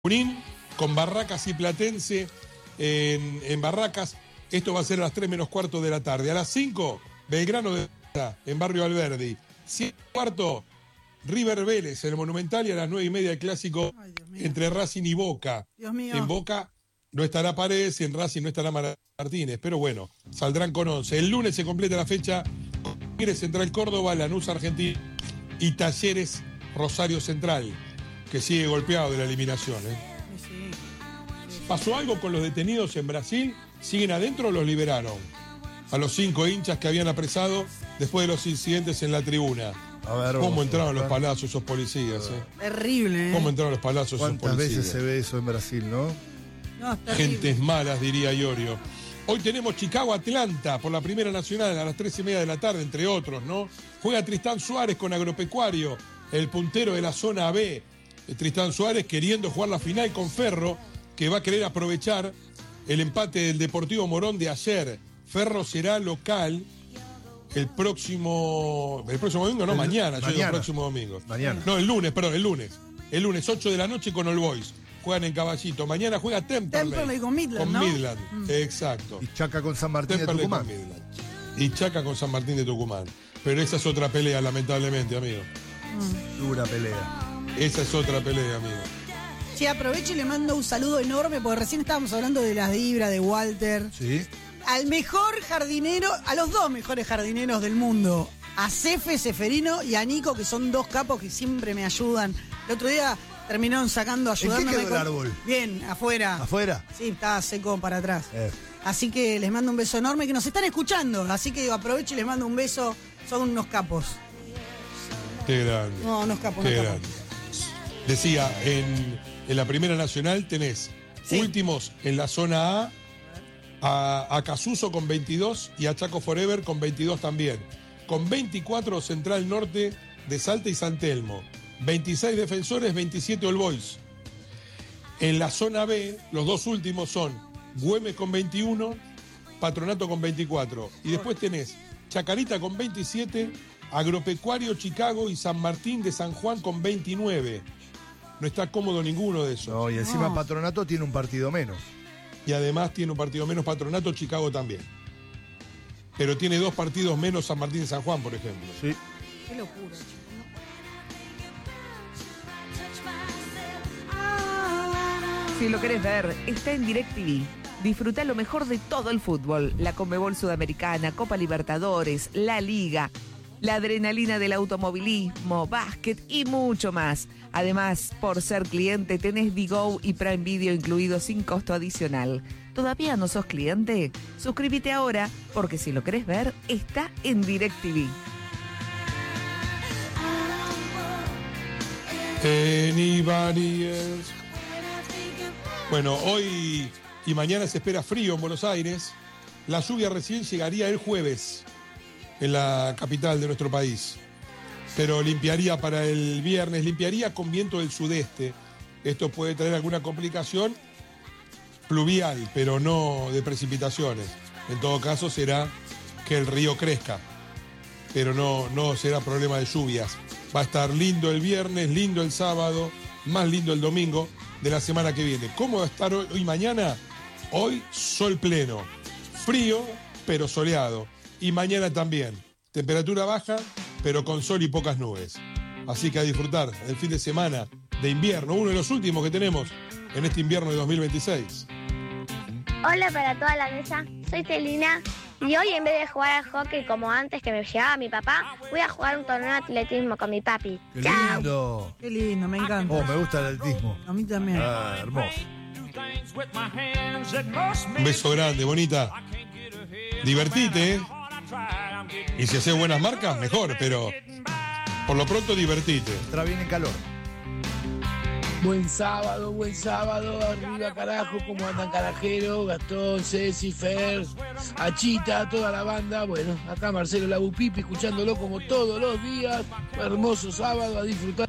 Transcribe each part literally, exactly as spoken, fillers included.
Junín con Barracas y Platense en, en Barracas. Esto va a ser a las tres menos cuarto de la tarde. A las cinco, Belgrano de en Barrio Alberdi. siete y cuarto, River Vélez en el Monumental. Y a las nueve y media el clásico Ay, entre Racing y Boca. Dios mío. En Boca no estará Paredes y en Racing no estará Martínez. Pero bueno, saldrán con once. El lunes se completa la fecha. Tigre Central Córdoba, Lanús Argentina y Talleres Rosario Central, que sigue golpeado de la eliminación. ¿eh? Sí, sí. ¿Pasó algo con los detenidos en Brasil? ¿Siguen adentro o los liberaron? A los cinco hinchas que habían apresado después de los incidentes en la tribuna. A ver, ¿Cómo entraron a los palazos esos policías? Eh? Terrible, ¿eh? ¿Cómo entraron a los palazos esos policías? ¿Cuántas veces se ve eso en Brasil, no? No, es terrible. Gentes malas, diría Iorio. Hoy tenemos Chicago-Atlanta por la Primera Nacional a las tres y media de la tarde, entre otros, ¿no? Juega Tristán Suárez con Agropecuario, el puntero de la zona B. Tristán Suárez queriendo jugar la final con Ferro, que va a querer aprovechar el empate del Deportivo Morón de ayer. Ferro será local el próximo... ¿El próximo domingo? No, el, mañana. Yo digo el próximo domingo. Mañana. No, el lunes, perdón, el lunes. El lunes, ocho de la noche con All Boys. Juegan en Caballito. Mañana juega Temperley. Temperley con Midland, Con ¿no? Midland, Mm. exacto. Y Chaca con San Martín Temperley de Tucumán. con Midland. Y Chaca con San Martín de Tucumán. Pero esa es otra pelea, lamentablemente, amigo. Dura pelea. Esa es otra pelea, amigo. Sí, aprovecho y le mando un saludo enorme, porque recién estábamos hablando de las Ibra, de Walter. Sí. Al mejor jardinero, a los dos mejores jardineros del mundo, a Cefe Seferino y a Nico, que son dos capos que siempre me ayudan. El otro día terminaron sacando, ayudándome. ¿En qué quedó con... el árbol? Bien, afuera. ¿Afuera? Sí, estaba seco para atrás. Eh. Así que les mando un beso enorme, que nos están escuchando. Así que aprovecho y les mando un beso. Son unos capos. Qué grande. No, unos capos. Qué unos grande. capos. Decía, en, en la Primera Nacional tenés Sí. últimos en la zona A, a, a Casuso con veintidós y a Chaco Forever con veintidós también. Con veinticuatro Central Norte de Salta y San Telmo. veintiséis Defensores, veintisiete All Boys. En la zona B, los dos últimos son Güemes con veintiuno, Patronato con veinticuatro. Y después tenés Chacarita con veintisiete, Agropecuario Chicago y San Martín de San Juan con veintinueve. No está cómodo ninguno de esos. No, y encima No. Patronato tiene un partido menos. Y además tiene un partido menos Patronato, Chicago también. Pero tiene dos partidos menos San Martín de San Juan, por ejemplo. Sí. Qué locura, chicos. Si lo querés ver, está en DirecTV. Disfruta lo mejor de todo el fútbol. La Conmebol Sudamericana, Copa Libertadores, la Liga, la adrenalina del automovilismo, básquet y mucho más. Además, por ser cliente, tenés Vigo y Prime Video incluidos sin costo adicional. ¿Todavía no sos cliente? Suscríbete ahora, porque si lo querés ver, está en DirecTV. Anybody else? Bueno, hoy y mañana se espera frío en Buenos Aires. La lluvia recién llegaría el jueves en la capital de nuestro país. Pero limpiaría para el viernes, limpiaría con viento del sudeste. Esto puede traer alguna complicación pluvial, pero no de precipitaciones. En todo caso será que el río crezca, pero no, no será problema de lluvias. Va a estar lindo el viernes, lindo el sábado, más lindo el domingo de la semana que viene. ¿Cómo va a estar hoy y mañana? Hoy sol pleno, frío pero soleado. Y mañana también, temperatura baja pero con sol y pocas nubes. Así que a disfrutar el fin de semana de invierno, uno de los últimos que tenemos en este invierno de dos mil veintiséis. Hola para toda la mesa, soy Celina y hoy en vez de jugar al hockey como antes que me llevaba mi papá, voy a jugar un torneo de atletismo con mi papi. ¡Qué ¡Chao! lindo! Qué lindo, me encanta. Oh, me gusta el atletismo. A mí también. Ah, hermoso. Un beso grande, bonita. Divertite, ¿eh? Y si haces buenas marcas, mejor, pero por lo pronto divertite. Entra bien en calor. Buen sábado, buen sábado, arriba carajo, ¿cómo andan carajeros? Gastón, Ceci, Fer, Achita, toda la banda. Bueno, acá Marcelo Labupipi, escuchándolo como todos los días. Hermoso sábado, a disfrutar.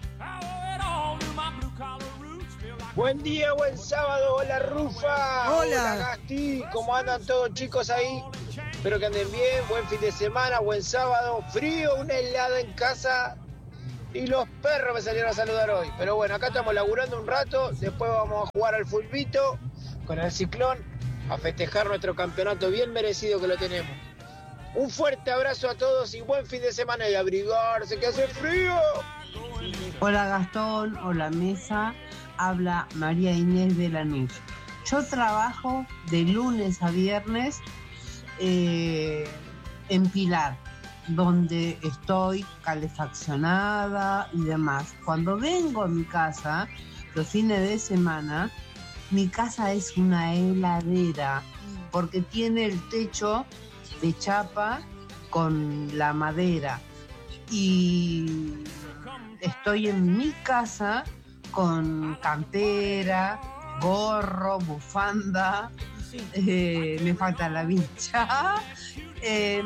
Buen día, buen sábado, hola Rufa. Hola. Hola Gasti, ¿cómo andan todos chicos ahí? Espero que anden bien, buen fin de semana, buen sábado, frío, una helada en casa. Y los perros me salieron a saludar hoy. Pero bueno, acá estamos laburando un rato. Después vamos a jugar al fulbito con el Ciclón. A festejar nuestro campeonato bien merecido que lo tenemos. Un fuerte abrazo a todos y buen fin de semana y abrigarse que hace frío. Hola Gastón, hola mesa. Habla María Inés de Lanús. Yo trabajo de lunes a viernes eh, en Pilar, donde estoy calefaccionada y demás. Cuando vengo a mi casa, los fines de semana, mi casa es una heladera, porque tiene el techo de chapa con la madera. Y estoy en mi casa con campera, gorro, bufanda, eh, me falta la vincha. Eh,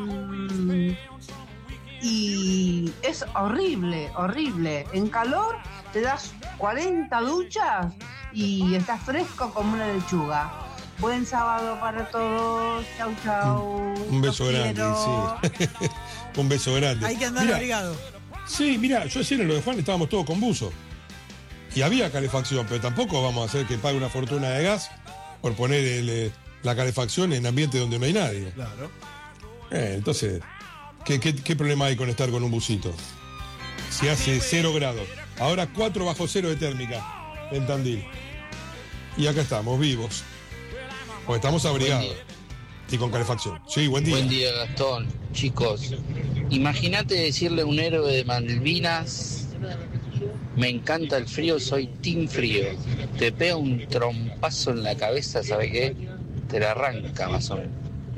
y es horrible, horrible. En calor te das cuarenta duchas y estás fresco como una lechuga. Buen sábado para todos. Chau, chau. Un beso Los grande, quiero. sí. Un beso grande. Hay que andar Mirá, abrigado. Sí, mira, yo ayer en lo de Juan estábamos todos con buzo. Y había calefacción, pero tampoco vamos a hacer que pague una fortuna de gas por poner el, eh, la calefacción en ambientes donde no hay nadie. Claro. Eh, entonces, ¿qué, qué, qué problema hay con estar con un busito? Si hace cero grados. Ahora cuatro bajo cero de térmica en Tandil. Y acá estamos, vivos. Porque estamos abrigados. Y con calefacción. Sí, buen día. Buen día, Gastón. Chicos, imagínate decirle a un héroe de Malvinas: me encanta el frío, soy team frío. Te pega un trompazo en la cabeza, ¿sabe qué? Te la arranca más o menos.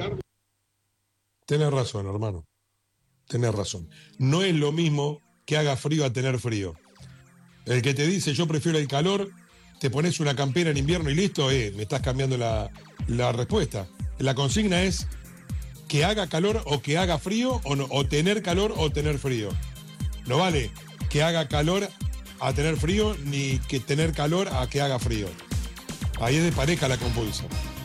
Tenés razón, hermano. Tenés razón. No es lo mismo que haga frío a tener frío. El que te dice yo prefiero el calor, te pones una campera en invierno y listo, eh, me estás cambiando la, la respuesta. La consigna es que haga calor o que haga frío, o, no, o tener calor o tener frío. No vale que haga calor a tener frío, ni que tener calor a que haga frío. Ahí es de pareja la compulsa.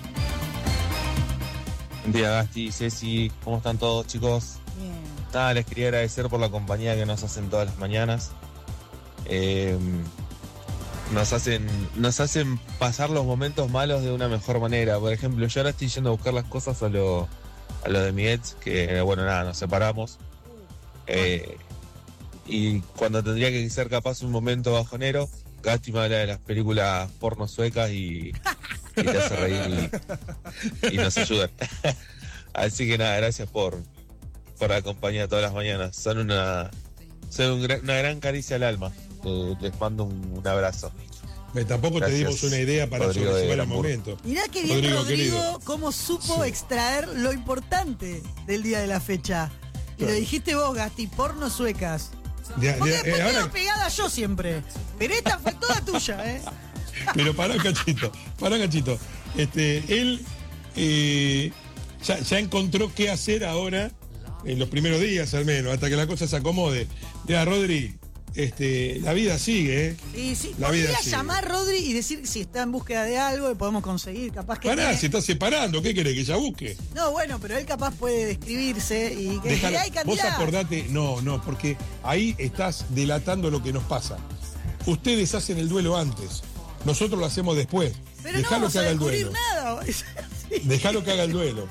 Buen día, Gasti, Ceci, ¿cómo están todos, chicos? Bien. Nada, les quería agradecer por la compañía que nos hacen todas las mañanas. Eh, nos hacen, nos hacen pasar los momentos malos de una mejor manera. Por ejemplo, yo ahora estoy yendo a buscar las cosas a lo, a lo de mi ex, que bueno, nada, nos separamos. Eh, y cuando tendría que ser capaz un momento bajonero, Gasti me habla de las películas porno suecas y, y te hace reír y, y nos ayudan. Así que nada, gracias por, por la compañía todas las mañanas. Son una, son un gran, una gran caricia al alma. Eh, les mando un, un abrazo. Me, tampoco Gracias, te dimos una idea para Rodrigo sobrellevar de el Hamburgo. momento. Mirá que bien Rodrigo, Rodrigo, querido. cómo supo Sí. extraer lo importante del día de la fecha. Y Claro. lo dijiste vos, Gasti, porno suecas. De- de- Porque eh, después ahora- quedo pegada yo siempre. Pero esta fue toda tuya, ¿eh? Pero pará, cachito, pará, cachito. Este, él eh, ya, ya encontró qué hacer ahora, en los primeros días al menos, hasta que la cosa se acomode. Mira, Rodri, este, la vida sigue, ¿eh? Y sí, La vida podría sigue. llamar Rodri y decir si está en búsqueda de algo y podemos conseguir, capaz que... Pará, tiene- se está separando, ¿qué querés? Que ella busque. No, bueno, pero él capaz puede describirse y que Dejala. hay Vos candidatos. acordate, no, no, porque ahí estás delatando lo que nos pasa. Ustedes hacen el duelo antes, nosotros lo hacemos después. Pero no Dejalo vamos que a haga el descubrir duelo. nada. Es así. Dejalo que haga el duelo.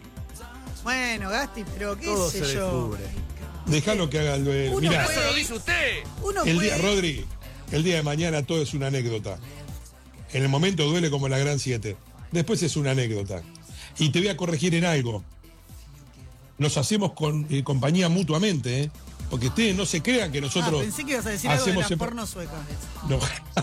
Bueno, Gasti, pero qué Todo sé se yo. descubre. Dejalo que haga el duelo. Uno Mirá, puede- usted! Uno el día, puede- Rodri, el día de mañana todo es una anécdota. En el momento duele como la gran siete. Después es una anécdota. Y te voy a corregir en algo. Nos hacemos con, eh, compañía mutuamente, ¿eh? Porque ustedes no se crean que Ah, nosotros pensé que ibas a decir algo de hacemos la separ- porno sueca. No.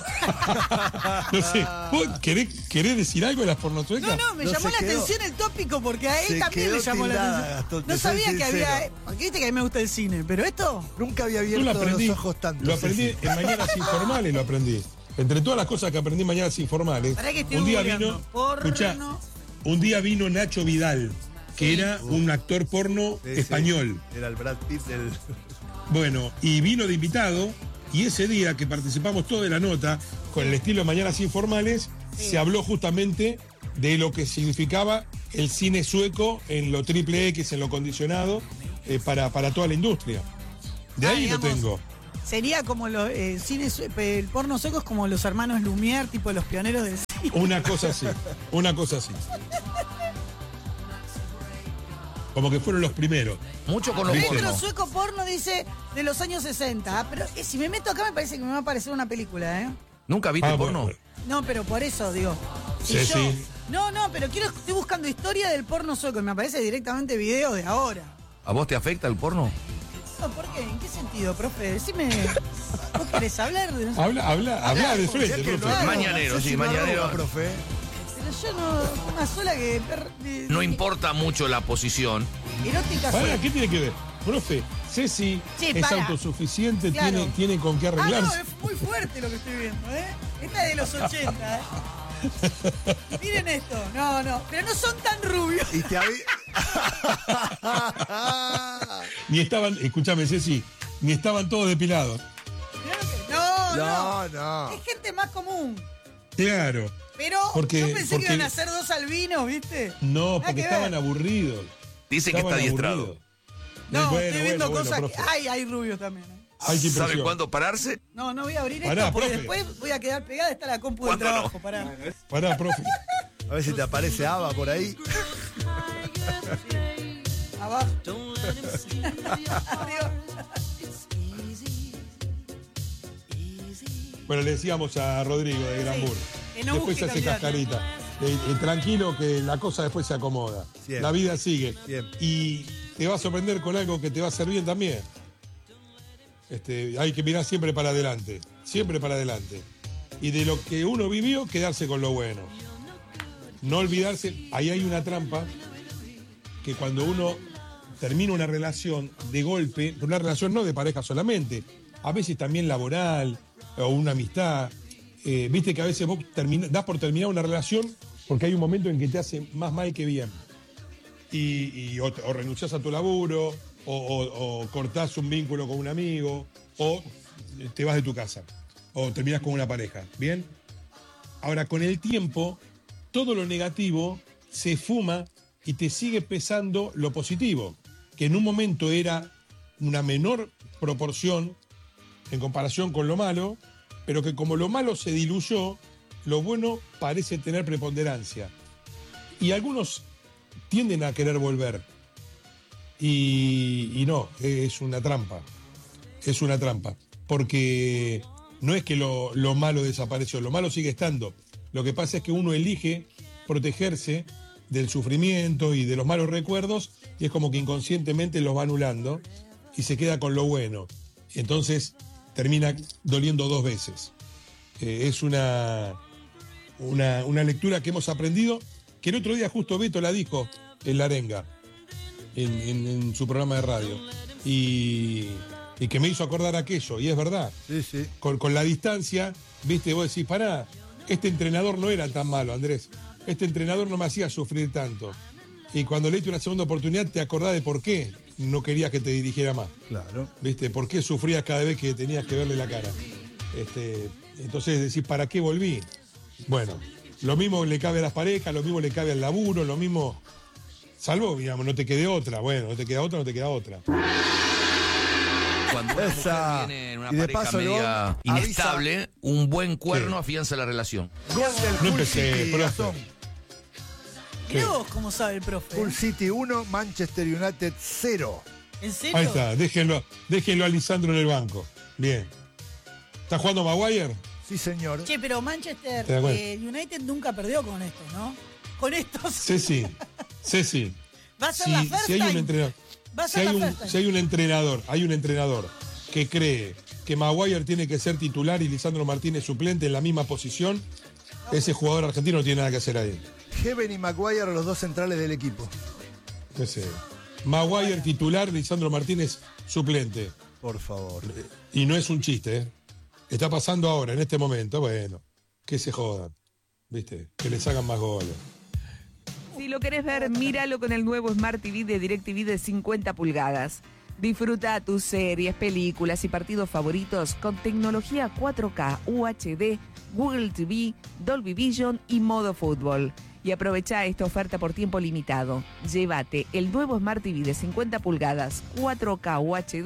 No sé. ¿Vos querés, querés decir algo de las pornosuecas? No, no, me No llamó se la quedó. atención el tópico porque a él Se también quedó le llamó tildada, la atención. Gastón, te No soy sabía que sincero. había. Porque viste que a mí me gusta el cine, pero esto. Nunca había Yo abierto lo aprendí, los ojos tanto. lo aprendí Ceci. en Mañanas Informales, lo aprendí. Entre todas las cosas que aprendí en Mañanas Informales, Pará que estoy un día googleando. vino, Porno. escuchá, un día vino Nacho Vidal, que era un actor porno Sí, sí. español. Era el Brad Pitt del. Bueno, y vino de invitado, y ese día que participamos toda la nota, con el estilo de Mañanas Informales, se habló justamente de lo que significaba el cine sueco en lo triple X, en lo condicionado, eh, para, para toda la industria. De Ah, ahí lo digamos, tengo. Sería como los eh, cine, su- el porno sueco es como los hermanos Lumière, tipo los pioneros del cine. Una cosa así, una cosa así. Como que fueron los primeros. Mucho con los ¿Viste? porno. Centro sueco porno dice de los años sesenta. Ah, pero eh, si me meto acá me parece que me va a aparecer una película, ¿eh? ¿Nunca viste Ah, porno? bueno. No, pero por eso digo. Si Sí, yo- sí. No, no, pero quiero, estoy buscando historia del porno sueco y me aparece directamente video de ahora. ¿A vos te afecta el porno? No, ¿por qué? ¿En qué sentido, profe? Decime. ¿Vos querés hablar de no sé? Habla, habla, habla de frente, que profe. no hago, Mañanero, no sé sí, si me mañanero. arroga, profe. Pero yo no. Una sola que. per- de- No de- importa mucho la posición. Erótica Para, sí. ¿qué tiene que ver? Profe, Ceci Sí, es para. autosuficiente, Claro. tiene, tiene con qué Ah, no, arreglarse. es muy fuerte lo que estoy viendo, ¿eh? Esta es de los ochenta, ¿eh? Miren esto. No, no. Pero no son tan rubios. Y te avi- Ni estaban, escúchame, Ceci, ni estaban todos depilados. Mirá lo que- No, no. No, no. Es gente más común. Claro. Pero Porque- yo pensé porque- que iban a ser dos albinos, ¿viste? No, Nada porque que estaban ver. aburridos. Dice que Estaban está adiestrado. aburridos. No, Bueno, estoy viendo bueno, cosas bueno, que. profe. Ay, hay rubios también. ¿eh? Ay, qué ¿Sabe impresión. cuándo pararse? No, no voy a abrir Pará, esto porque profe. después voy a quedar pegada. Está la compu del ¿Cuándo no? trabajo. Pará. Pará, profe. A ver si te aparece Ava por ahí. Abajo. Bueno, le decíamos a Rodrigo de Granbur. que no Después busque se hace candidato. cascarita. Eh, eh, tranquilo que la cosa después se acomoda. Siempre. La vida sigue. Siempre. Y te va a sorprender con algo que te va a hacer bien también. Este, hay que mirar siempre para adelante. Siempre para adelante. Y de lo que uno vivió, quedarse con lo bueno. No olvidarse, ahí hay una trampa que cuando uno termina una relación de golpe, una relación no de pareja solamente, a veces también laboral o una amistad, eh, viste que a veces vos termina- das por terminar una relación porque hay un momento en que te hace más mal que bien. Y, y o, o renunciás a tu laburo, o, o- o cortás un vínculo con un amigo, o te vas de tu casa, o terminás con una pareja. ¿Bien? Ahora, con el tiempo, todo lo negativo se fuma y te sigue pesando lo positivo, que en un momento era una menor proporción en comparación con lo malo, pero que como lo malo se diluyó, lo bueno parece tener preponderancia. Y algunos tienden a querer volver. Y, y no, es una trampa. Es una trampa. Porque no es que lo, lo malo desapareció, lo malo sigue estando. Lo que pasa es que uno elige protegerse del sufrimiento y de los malos recuerdos y es como que inconscientemente los va anulando y se queda con lo bueno. Entonces termina doliendo dos veces. Eh, es una, una, una lectura que hemos aprendido, que el otro día justo Beto la dijo en La Arenga, en, en- en su programa de radio, y, y que me hizo acordar aquello, y es verdad. Sí, sí. Con, con la distancia, viste, vos decís, pará, este entrenador no era tan malo, Andrés. Este entrenador no me hacía sufrir tanto. Y cuando le diste una segunda oportunidad, te acordás de por qué no querías que te dirigiera más. Claro. ¿Viste? ¿Por qué sufrías cada vez que tenías que verle la cara? Este, entonces decís, ¿para qué volví? Bueno, lo mismo le cabe a las parejas, lo mismo le cabe al laburo, lo mismo. Salvo, digamos, no te quede otra. Bueno, no te queda otra, no te queda otra. Cuando una Esa. mujer viene en una Y de pareja paso, media Gon, inestable, un buen cuerno ¿Qué? afianza la relación. Gol del No Hull empecé, City, profe. Gastón. Mirá vos cómo sabe el profe. Hull City uno, Manchester United cero. ¿En serio? Ahí está, déjenlo, déjenlo a Lisandro en el banco. Bien. ¿Está jugando Maguire? Sí, señor. Che, pero Manchester Estoy de acuerdo. eh, United nunca perdió con esto, ¿no? Con estos. Ceci, Ceci. Va a ser Si, la si first hay un time. entrenador, Va a si ser hay la un, first time. si hay un entrenador, hay un entrenador que cree que Maguire tiene que ser titular y Lisandro Martínez suplente en la misma posición, ese jugador argentino no tiene nada que hacer ahí. Heaven y Maguire, los dos centrales del equipo. Ese. Maguire titular, Lisandro Martínez suplente. Por favor. Y no es un chiste, ¿eh? Está pasando ahora, en este momento. Bueno, que se jodan. ¿Viste? Que les hagan más goles. Si lo querés ver, míralo con el nuevo Smart T V de DirecTV de cincuenta pulgadas. Disfruta tus series, películas y partidos favoritos con tecnología cuatro K, U H D, Google T V, Dolby Vision y modo fútbol. Y aprovecha esta oferta por tiempo limitado. Llévate el nuevo Smart T V de cincuenta pulgadas, cuatro K U H D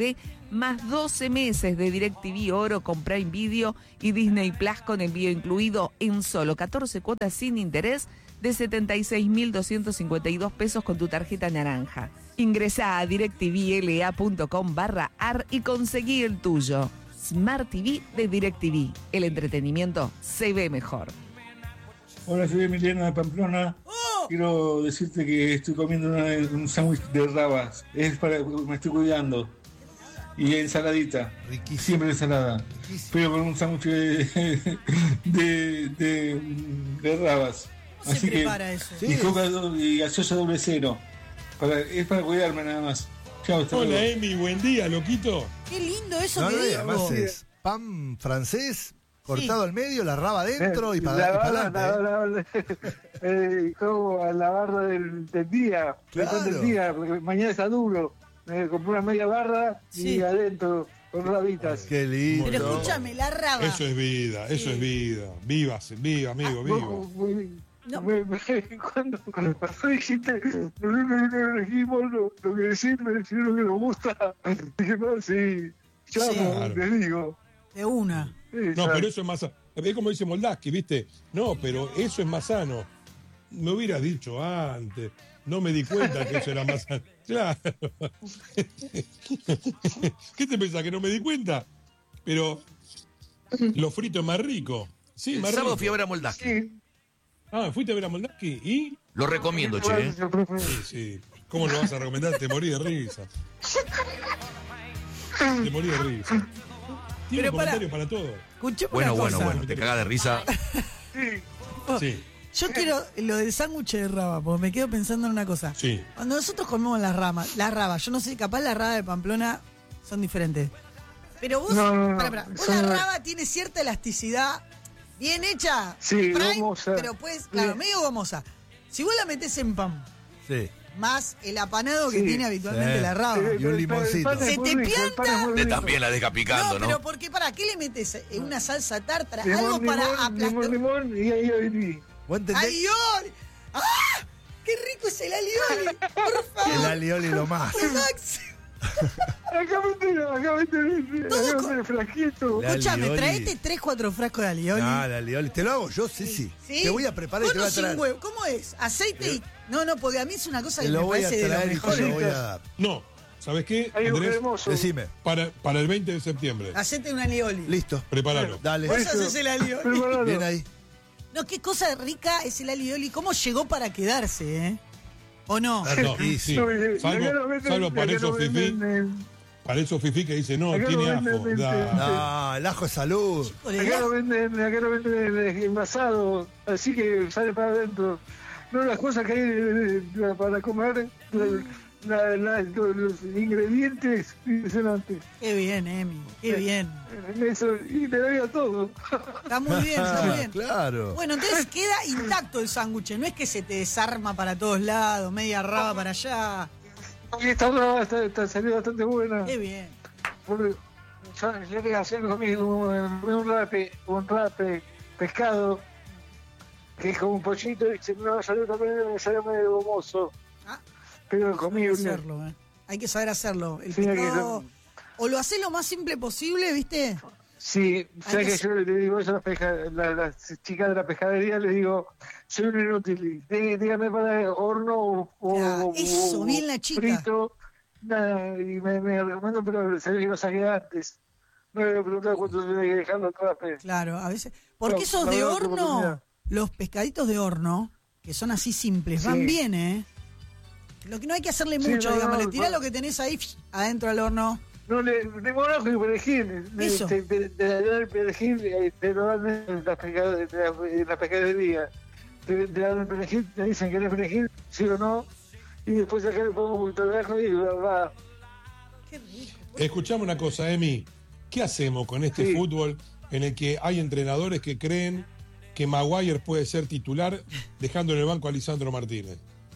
más doce meses de DirecTV Oro con Prime Video y Disney Plus con envío incluido en solo catorce cuotas sin interés de setenta y seis mil doscientos cincuenta y dos pesos con tu tarjeta naranja. Ingresá a directvla.com barra ar y conseguí el tuyo. Smart T V de DirecTV. El entretenimiento se ve mejor. Hola, soy Emiliano de Pamplona. ¡Oh! Quiero decirte que estoy comiendo una- un sándwich de rabas. Es para, me estoy cuidando. Y ensaladita. Riquísimo. Siempre ensalada. Pero con un sándwich de, de, de, de rabas. ¿Cómo se Así que, prepara eso? y coca do- y gaseosa doble cero. Para, es para cuidarme nada más. Chao, hasta Hola, luego. Emi, buen día, loquito. Qué lindo eso No, que no, y dijo. además es pan francés, cortado al medio, la raba adentro y Eh, para la y para barra, adelante. la- la- eh, como a la barra del, del día, Claro. del día, porque mañana está duro. Me compré una media barra Sí. y adentro con rabitas. Qué lindo. Pero escúchame, la raba. Eso es vida, eso es vida. Viva, viva, amigo, viva. No. Me- me- cuando, cuando dijiste, no, no, no, no elegimos lo, lo que decir, me dijeron que nos gusta. Dije, no, sí, llamo, Claro. les digo. De una. Sí, No, ya. pero eso es más sano. Es como dice Moldaski, ¿viste? No, pero eso es más sano. Me hubieras dicho antes. No me di cuenta que eso era más sano. Claro. ¿Qué te pensás? ¿Que no me di cuenta? Pero lo frito es más rico. Sí, El más sábado rico. fui a ver a Moldaski. Sí. Ah, ¿fuiste a ver a Moldaski? ¿Y? Lo recomiendo, che. ¿eh? Sí, sí. ¿Cómo lo vas a recomendar? Te morí de risa. Te morí de risa. Tiene Pero un para- comentario para, todo. Escuchame Bueno, una bueno, cosa. bueno. Te cagás de risa. Sí, Yo quiero lo del sándwich de raba, porque me quedo pensando en una cosa. sí. Cuando nosotros comemos las ramas, las rabas, yo no sé, capaz las rabas de Pamplona son diferentes. Pero vos, No, no, no. pará, pará, vos Son- la raba tiene cierta elasticidad, bien hecha, Sí, prime, gomosa. pero pues, claro, Sí. medio gomosa. Si vos la metés en pan, Sí. más el apanado que Sí. tiene habitualmente Sí. la raba. Eh, Y un limoncito. el pan es Se muy te rico, el pan es pianta. muy Te rico. también la deja picando, no, ¿no? pero porque para qué le metes eh, una salsa tártara, Limón, algo para limón, aplastar. limón, limón y ahí ahí. ¿Vos entendés? ¡Alioli! ¡Ah! ¡Qué rico es el alioli! ¡Por favor! El alioli lo más. ¡Lo máximo! Acá me acá me Todo acá me frasquito. La Escúchame, alioli. traete tres, cuatro frascos de alioli. No, el alioli. ¿Te lo hago yo? Sí, sí. ¿Sí? Te voy a preparar y Con te voy o a sin traer. huevo. ¿Cómo es? Aceite y... No, no, porque a mí es una cosa Te que me lo voy a parece de lo traer y te mejor. lo voy a dar. No, ¿sabes qué, Hay un Andrés? cremoso. Decime. Para, para el veinte de septiembre. Hacete un alioli. Listo. Prepáralo. Dale. Vos haces el alioli. Preparalo. Bien ahí. No, qué cosa rica es el alioli. ¿Cómo llegó para quedarse, eh? ¿O no? Ah, No, riquísimo. sí. No, y- y Salvo, acá lo venden- salvo para acá esos lo fifí, venden en- para esos fifí que dicen, no, Acá tiene lo ajo. venden, Da. No, el ajo es salud. Híjole, Acá la- lo venden, acá lo venden envasado, así que sale para adentro. No, las cosas que hay eh, eh, para comer, la- la- los, los ingredientes impresionantes. Qué bien, Emi. Qué bien. En eso, y te doy a todo. Está muy bien, está muy bien. Claro. Bueno, entonces queda intacto el sándwich. No es que se te desarma para todos lados, media raba para allá. Y esta raba está, está salió bastante buena. Qué bien. Porque yo, yo que hacer conmigo un, un rape, un rape pescado, que es como un pollito, y se me va a salir también, me salió medio gomoso. Ah. Pero Hay que comible. hacerlo, eh. Hay que saber hacerlo. El Sí, hay que pescado, o lo haces lo más simple posible, ¿viste? Sí, Hay sabes que que ser- yo le digo eso a las, pesca, la- las chicas de la pescadería, les digo, soy un inútil, dí- dígame para horno o, o- Ah, o- eso, o bien la chica. frito, nada, y me, me recomiendo, pero sabía que lo saqué antes. No le preguntaba cuánto tenía que dejarlo atrás. pero- Claro, a veces. Porque No, esos la de verdad, otra horno, oportunidad. los pescaditos de horno, que son así simples, van Sí. bien, ¿eh? Lo que no hay que hacerle Sí, mucho, no, digamos, no, le tirás no. lo que tenés ahí psh, adentro al horno. No, le tengo un ajo y perejil. me- Eso. Te, te, te dan el perejil, eh, te lo dan en la, pescade- en la, en la pescadería. Te, te dan el perejil, te dicen que eres perejil, sí o no. Y después acá le pongo un poquito de ajo y va. va. Escuchame una cosa, Emi. ¿Qué hacemos con este Sí. fútbol en el que hay entrenadores que creen que Maguire puede ser titular dejando en el banco a Lisandro Martínez?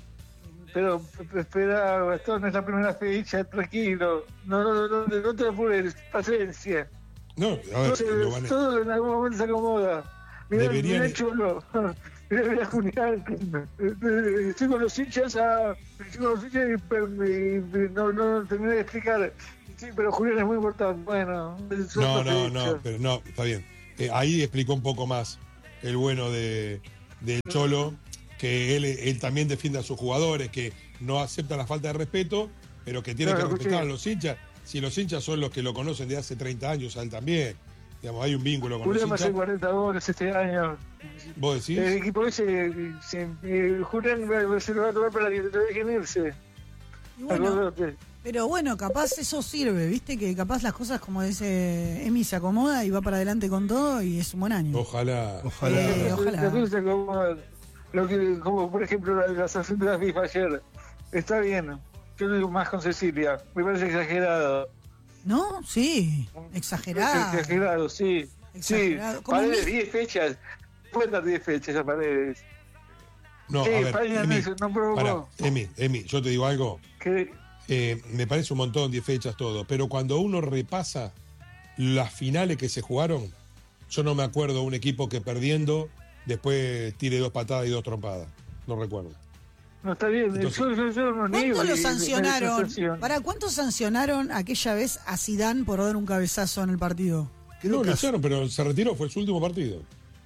Pero p- espera, Gastón, es la primera fecha, tranquilo. No, no, no, no, no te apures, paciencia. No, a ver, Todo, lo van a- todo en algún momento se acomoda. Mirá, Deberían- mirá Cholo. Mirá, mirá Julián. Estoy con los hinchas, a, estoy con los hinchas y, y- y no, no terminé de explicar. Sí, pero Julián es muy importante. Bueno, No, no, no, pero no, está bien. Eh, ahí explicó un poco más el bueno de, de Cholo, que él, él también defiende a sus jugadores, que no aceptan la falta de respeto, pero que tiene No, que lo respetar escuché. a los hinchas. Si los hinchas son los que lo conocen de hace treinta años, a él también. Digamos, hay un vínculo con Julián va a los hacer hinchas. cuarenta goles este año. ¿Vos decís? El equipo ese, se, eh, Julián va- se lo va a tomar para que te dejen irse. Y bueno, Acordate. pero bueno, capaz eso sirve, ¿viste? Que capaz las cosas, como dice Emi, se acomoda y va para adelante con todo y es un buen año. Ojalá. Ojalá. Eh, ojalá. La cosa como, lo que, como por ejemplo la, la sanción de la FIFA ayer. Está bien. Yo no digo más con Cecilia. Me parece exagerado. ¿No? Sí, exagerado. Exagerado, sí. Exagerado. Sí. Como Paredes, mi- diez fechas. Cuentas diez fechas a Paredes. No, Sí, a ver, España Emi, no- no provocó. pará, Emi, Emi, yo te digo algo. Que Eh, me parece un montón, diez fechas, todo. Pero cuando uno repasa las finales que se jugaron, yo no me acuerdo de un equipo que perdiendo después tire dos patadas y dos trompadas. No recuerdo. no está bien. Entonces- yo, yo, yo no niego. ¿Cuánto lo que- sancionaron? que- que- ¿Para cuánto sancionaron aquella vez a Zidane por dar un cabezazo en el partido? No, lo hicieron, pero se retiró, fue su último partido.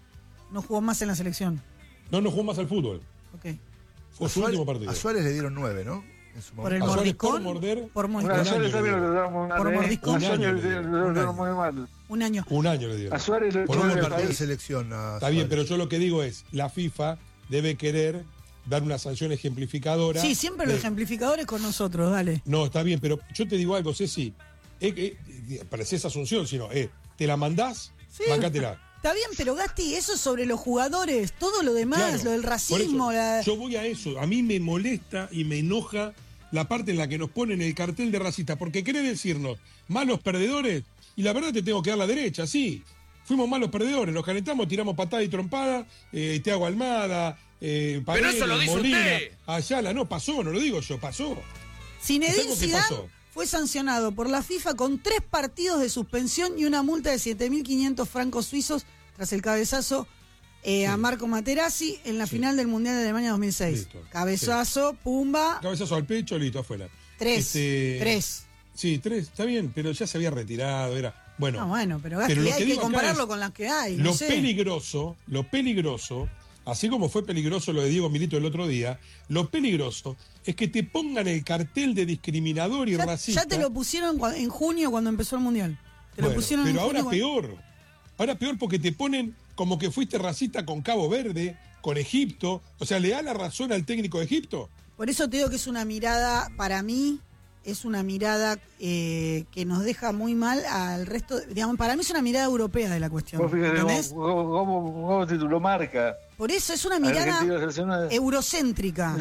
No jugó más en la selección. No, no jugó más al fútbol. Ok. Fue A su Suárez, último partido. a Suárez le dieron nueve, ¿no? En su Por el momento. A Suárez por mordiscón. morder, Por A mordiscón. Un Suárez año también le lo dieron. tratamos mal. Por ¿eh? mordiscón. A Suárez Un año lo le dieron. lo Un tratamos año. muy mal. Un año. un año le dieron. A Suárez lo Por un tuve en el Partido de país. selección a Está bien, Suárez. pero yo lo que digo es, la FIFA debe querer dar una sanción ejemplificadora. Sí, siempre los de- ejemplificadores con nosotros, dale. No, está bien, pero yo te digo algo, Ceci. Eh, eh, parecés Asunción, sino, eh, te la mandás, Sí. bancátela. Está bien, pero Gasti, eso es sobre los jugadores, todo lo demás, Claro, lo del por racismo, eso, la... yo voy a eso. A mí me molesta y me enoja la parte en la que nos ponen el cartel de racista, porque quiere decirnos malos perdedores, y la verdad te tengo que dar la derecha, sí. Fuimos malos perdedores, nos calentamos, tiramos patada y trompada, eh, Thiago Almada, eh, Paredes, eso lo dice Molina, usted. Ayala, no, pasó, no lo digo yo, pasó. Es Zinedine algo que Zidane pasó. fue sancionado por la FIFA con tres partidos de suspensión y una multa de siete mil quinientos francos suizos tras el cabezazo eh, a Marco Materazzi en la Sí. final del Mundial de Alemania dos mil seis. Listo. Cabezazo, pumba, Cabezazo al pecho, listo, afuera. tres. Este, Tres. Sí, tres, está bien, pero ya se había retirado, era... Bueno, No, bueno, pero Gasti, Pero lo que hay que digo acá compararlo es con las que hay. No lo sé. peligroso, lo peligroso, así como fue peligroso lo de Diego Milito el otro día, lo peligroso es que te pongan el cartel de discriminador y Ya, racista. ya te lo pusieron cua- en junio cuando empezó el Mundial. Te lo Bueno, pusieron pero en ahora junio cuando- peor. Ahora peor porque te ponen como que fuiste racista con Cabo Verde, con Egipto. O sea, ¿le da la razón al técnico de Egipto? Por eso te digo que es una mirada, para mí, es una mirada eh, que nos deja muy mal al resto. de- digamos, para mí es una mirada europea de la cuestión. Vos fíjate cómo, ¿Entendés? cómo, cómo- cómo tituló marca. Por eso es una mirada Argentina seleccionada. eurocéntrica.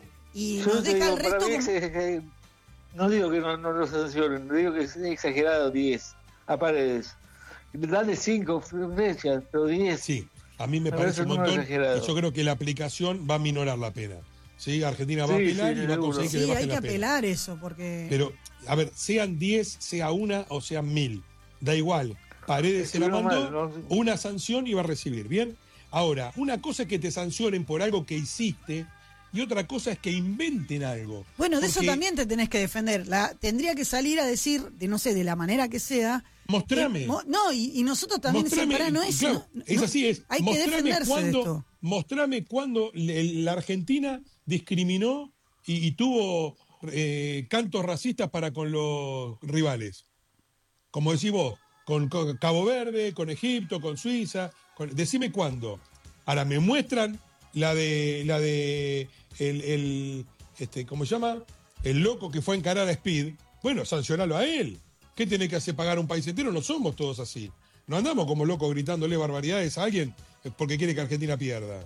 Y Yo nos te deja digo, al para resto mí como- es- es- no digo que no, no lo sancionen, digo que es exagerado diez a Paredes. Dale cinco fechas, pero diez. Sí, a mí me Me parece parece un un número montón. exagerado. Y yo creo que la aplicación va a minorar la pena. ¿Sí? Argentina va Sí, a apelar sí, y va a seguro. conseguir que Sí, le hay bajen que la pena. apelar eso, porque. Pero, a ver, sean diez, sea una o sean mil. Da igual. Paredes se la Estuvieron mandó, mal, ¿no? una sanción y va a recibir. ¿Bien? Ahora, una cosa es que te sancionen por algo que hiciste y otra cosa es que inventen algo. Bueno, de eso Porque- también te tenés que defender. La, tendría que salir a decir, de no sé, de la manera que sea. Mostrame. que- mo- no, y, y nosotros también Mostrame, decimos, no es. claro, no- es no- así, es. Hay que Mostrame defenderse de cuándo, esto. mostrame cuándo le- la Argentina discriminó y, y tuvo eh, cantos racistas para con los rivales. Como decís vos, con, con Cabo Verde, con Egipto, con Suiza. Con, decime cuándo. Ahora me muestran la de la de el, el este, ¿cómo se llama? El loco que fue a encarar a Speed. Bueno, sancionalo a él. ¿Qué tiene que hacer pagar un país entero? No somos todos así. No andamos como locos gritándole barbaridades a alguien porque quiere que Argentina pierda.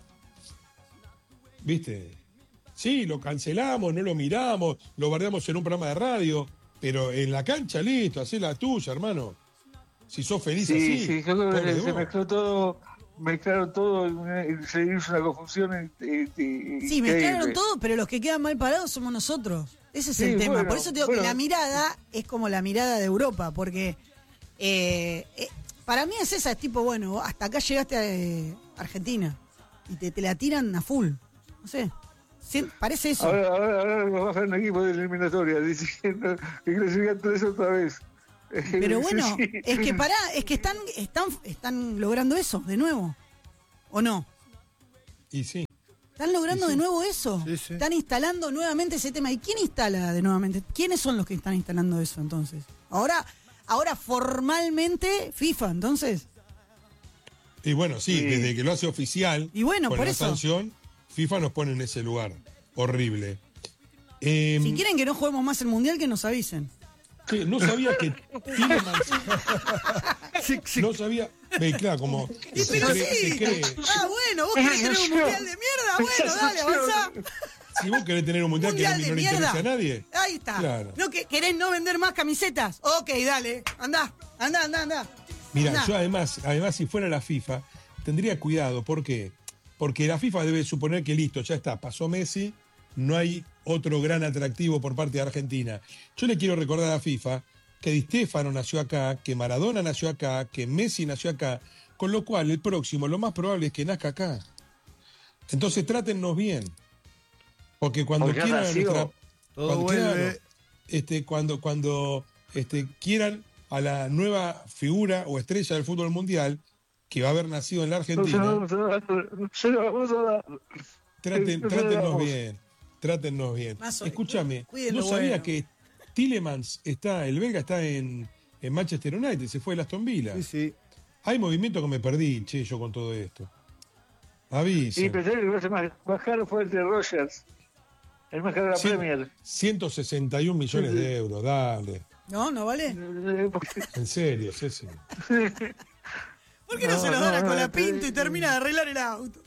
¿Viste? Sí, lo cancelamos, no lo miramos, lo bardeamos en un programa de radio, pero en la cancha, listo, hacé la tuya, hermano. Si sos feliz Sí, así. sí, yo creo pobre que de se vos. mezcló todo, mezclaron todo, y se hizo una confusión. eh, eh, Sí, mezclaron increíble. todo, pero los que quedan mal parados somos nosotros. Ese es Sí, el tema. bueno, Por eso te digo bueno. que la mirada es como la mirada de Europa, porque eh, eh, para mí es esa, es tipo, bueno, hasta acá llegaste a eh, Argentina y te, te la tiran a full. No sé. Sí, parece eso. Ahora, ahora, ahora nos bajan un equipo de eliminatoria diciendo que clasifican tres otra vez. Pero bueno, Sí. es que pará, es que están, están, están logrando eso de nuevo. ¿O no? Y sí. Están logrando Y sí. de nuevo eso. Sí, sí. Están instalando nuevamente ese tema. ¿Y quién instala de nuevamente? ¿Quiénes son los que están instalando eso entonces? Ahora, ahora formalmente FIFA, entonces. Y bueno, sí, Sí. desde que lo hace oficial, Y bueno, con por la eso. sanción, FIFA nos pone en ese lugar. Horrible. Eh, Si quieren que no juguemos más el mundial, que nos avisen. che, no sabía que Tielemans. No sabía. Ve, claro, como. Y se pero cree- sí. se cree. Ah, bueno, vos querés tener un mundial de mierda. Bueno, dale, avanzá. Si vos querés tener un mundial, Mundial que de no le mierda. interesa a nadie. Ahí está. Claro. ¿No que querés no vender más camisetas? Ok, dale. Andá, andá, andá, andá. Mira, Andá. yo además, además, si fuera la FIFA, tendría cuidado. ¿Por qué? Porque la FIFA debe suponer que listo, ya está, pasó Messi, no hay otro gran atractivo por parte de Argentina. Yo le quiero recordar a la FIFA que Di Stéfano nació acá, que Maradona nació acá, que Messi nació acá, con lo cual el próximo, lo más probable es que nazca acá. Entonces trátennos bien. Porque cuando Porque ya quieran a nació. nuestra- Todo cuando vuelve. quieran, este, cuando, cuando este, quieran a la nueva figura o estrella del fútbol mundial que va a haber nacido en la No se lo Argentina, vamos a dar, no se lo vamos a dar. traten, No se lo trátennos damos. bien, trátennos bien. Más o- Escúchame, cuídenlo no sabía bueno. que Tielemans está, el belga está en, en Manchester United, se fue de Aston Villa. Sí, sí. Hay movimiento que me perdí, che, yo con todo esto. Avisa. Y pensé que el más, más caro fue el de Rogers. El más caro de la Cien- Premier. ciento sesenta y un millones de euros, dale. No, no vale. En serio, Ceci. ¿Por qué no, No, se los no, dan a no, Colapinto no, y termina de arreglar el auto?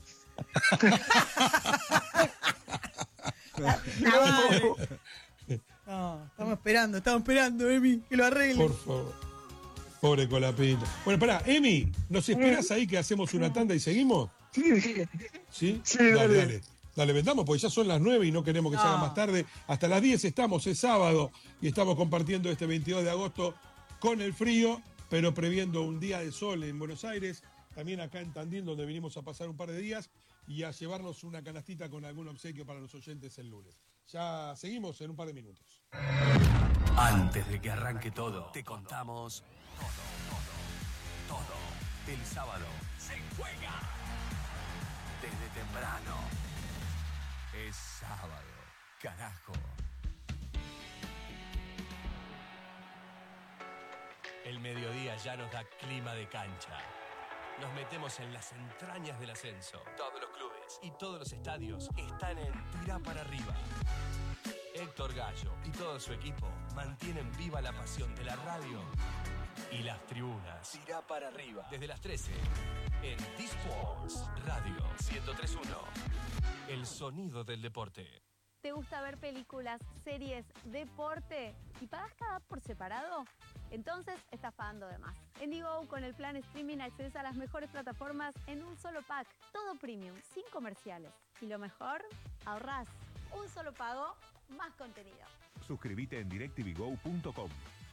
No, vale. No, estamos esperando, estamos esperando, Emi, que lo arregle. Por favor. Pobre Colapinto. Bueno, pará, Emi, ¿nos esperás ahí que hacemos una tanda y seguimos? Sí, sí. ¿Sí? Sí, dale, dale. dale. Dale, vendamos, porque ya son las nueve y no queremos que se No. haga más tarde. Hasta las diez estamos, es sábado, y estamos compartiendo este veintidós de agosto con el frío, pero previendo un día de sol en Buenos Aires, también acá en Tandil, donde vinimos a pasar un par de días, y a llevarnos una canastita con algún obsequio para los oyentes el lunes. Ya seguimos en un par de minutos. Antes de que arranque todo, te contamos todo, todo, todo. El sábado se juega desde temprano. Es sábado, carajo. El mediodía ya nos da clima de cancha. Nos metemos en las entrañas del ascenso. Todos los clubes y todos los estadios están en Tirá para arriba. Héctor Gallo y todo su equipo mantienen viva la pasión de la radio y las tribunas. Tirá para arriba. Desde las trece en D-Sports Radio ciento tres punto uno. El sonido del deporte. ¿Te gusta ver películas, series, deporte y pagas cada app por separado? Entonces estás pagando de más. En Digo, con el plan streaming accedes a las mejores plataformas en un solo pack. Todo premium, sin comerciales. Y lo mejor, ahorrás. Un solo pago, más contenido. Suscríbete en directv go punto com.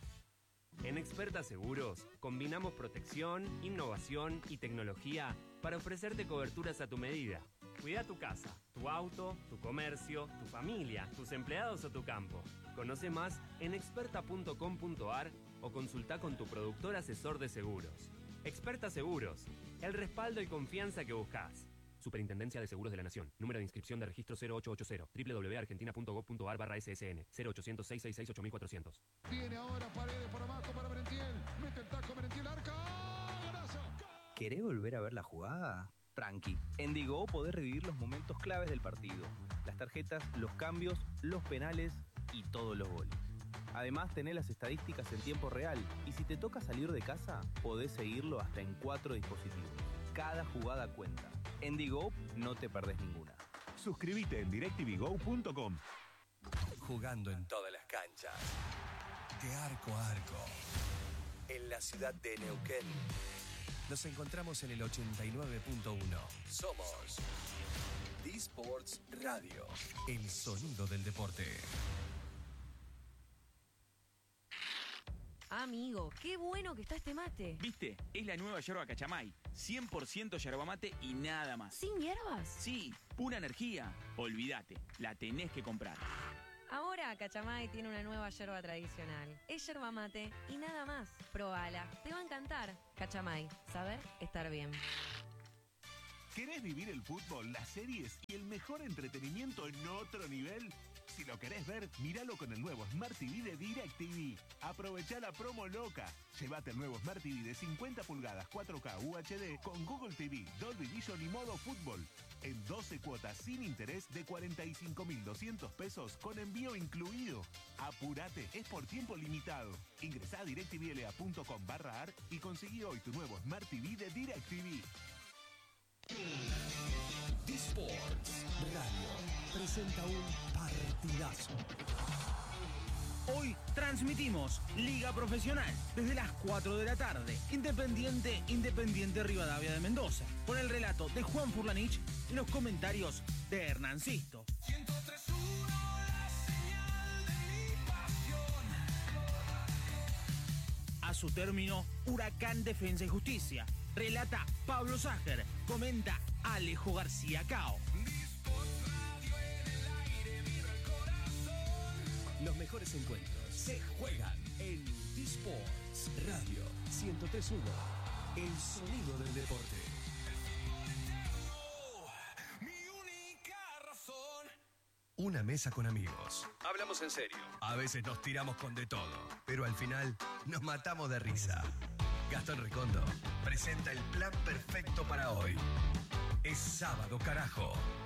En Experta Seguros combinamos protección, innovación y tecnología para ofrecerte coberturas a tu medida. Cuida tu casa, tu auto, tu comercio, tu familia, tus empleados o tu campo. Conoce más en experta punto com punto ar o consulta con tu productor asesor de seguros. Experta Seguros, el respaldo y confianza que buscas. Superintendencia de Seguros de la Nación. Número de inscripción de registro cero ocho ocho cero. doble u doble u doble u punto argentina punto gov punto ar barra S S N. cero ochocientos, seiscientos sesenta y seis, ocho mil cuatrocientos. Viene ahora Paredes por abajo para Merentiel. Mete el taco Merentiel, arca. ¡Golazo! ¿Querés volver a ver la jugada? Tranqui. En Digo podés revivir los momentos claves del partido. Las tarjetas, los cambios, los penales y todos los goles. Además tenés las estadísticas en tiempo real y si te toca salir de casa, podés seguirlo hasta en cuatro dispositivos. Cada jugada cuenta. En Digo no te perdés ninguna. Suscríbete en directv go punto com. Jugando en todas las canchas. De arco a arco. En la ciudad de Neuquén. Nos encontramos en el ochenta y nueve punto uno. Somos D-Sports Radio. El sonido del deporte. Amigo, qué bueno que está este mate. ¿Viste? Es la nueva yerba Cachamay. cien por ciento yerba mate y nada más. ¿Sin hierbas? Sí, pura energía. Olvídate, la tenés que comprar. Ahora Cachamay tiene una nueva yerba tradicional. Es yerba mate y nada más. Probala, te va a encantar. Cachamay, saber estar bien. ¿Querés vivir el fútbol, las series y el mejor entretenimiento en otro nivel? Si lo querés ver, míralo con el nuevo Smart T V de DirecTV. Aprovechá la promo loca. Llévate el nuevo Smart T V de cincuenta pulgadas cuatro K U H D con Google T V, Dolby Vision y modo fútbol. En doce cuotas sin interés de cuarenta y cinco mil doscientos pesos con envío incluido. Apurate, es por tiempo limitado. Ingresá a directvla.com barra ar y conseguí hoy tu nuevo Smart T V de DirecTV. D-Sports Radio presenta un partidazo. Hoy transmitimos Liga Profesional desde las cuatro de la tarde. Independiente, Independiente Rivadavia de Mendoza. Con el relato de Juan Furlanich y los comentarios de Hernán Sisto. A su término, Huracán Defensa y Justicia. Relata Pablo Ságer. Comenta Alejo García Cao. Los mejores encuentros se juegan en D-Sports Radio ciento tres punto uno. El sonido del deporte. Una mesa con amigos. Hablamos en serio. A veces nos tiramos con de todo, pero al final nos matamos de risa. Gastón Recondo presenta el plan perfecto para hoy. Es sábado, carajo.